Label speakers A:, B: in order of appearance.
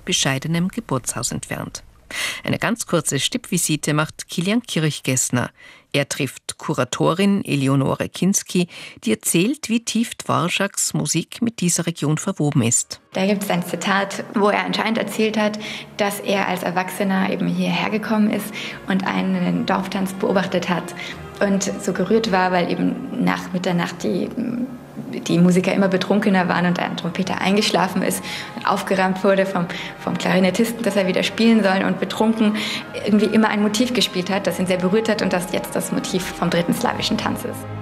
A: bescheidenem Geburtshaus entfernt. Eine ganz kurze Stippvisite macht Kilian Kirchgessner. Er trifft Kuratorin Eleonore Kinski, die erzählt, wie tief Dworschaks Musik mit dieser Region verwoben ist.
B: Da gibt es ein Zitat, wo er anscheinend erzählt hat, dass er als Erwachsener eben hierher gekommen ist und einen Dorftanz beobachtet hat und so gerührt war, weil eben nach Mitternacht die Musiker immer betrunkener waren und ein Trompeter eingeschlafen ist und aufgerammt wurde vom Klarinettisten, dass er wieder spielen soll und betrunken irgendwie immer ein Motiv gespielt hat, das ihn sehr berührt hat und das jetzt das Motiv vom dritten slawischen Tanz ist.